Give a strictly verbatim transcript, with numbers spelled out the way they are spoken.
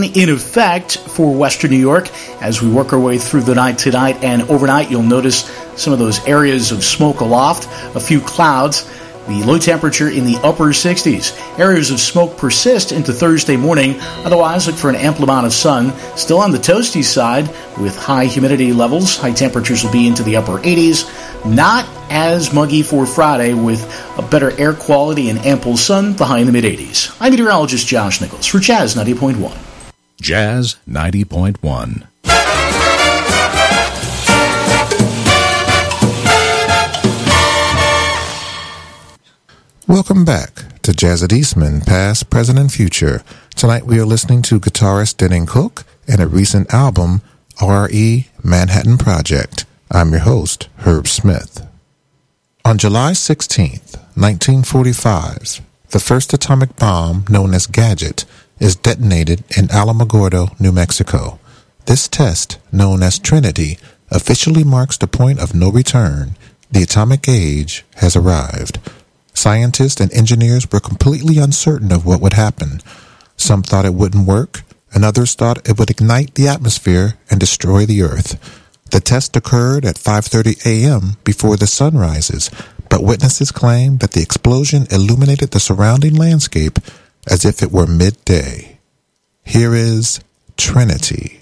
in effect for western New York. As we work our way through the night tonight and overnight, you'll notice some of those areas of smoke aloft, a few clouds. The low temperature in the upper sixties. Areas of smoke persist into Thursday morning. Otherwise, look for an ample amount of sun. Still on the toasty side with high humidity levels. High temperatures will be into the upper eighties. Not as muggy for Friday with a better air quality and ample sun. The high in the mid-eighties. I'm meteorologist Josh Nichols for Jazz ninety point one. Jazz ninety point one. Welcome back to Jazz at Eastman, Past, Present, and Future. Tonight we are listening to guitarist Denning Cook and a recent album, R E Manhattan Project. I'm your host, Herb Smith. On July sixteenth, nineteen forty-five, the first atomic bomb, known as Gadget, is detonated in Alamogordo, New Mexico. This test, known as Trinity, officially marks the point of no return. The atomic age has arrived. Scientists and engineers were completely uncertain of what would happen. Some thought it wouldn't work, and others thought it would ignite the atmosphere and destroy the Earth. The test occurred at five thirty a.m. before the sun rises, but witnesses claim that the explosion illuminated the surrounding landscape as if it were midday. Here is Trinity.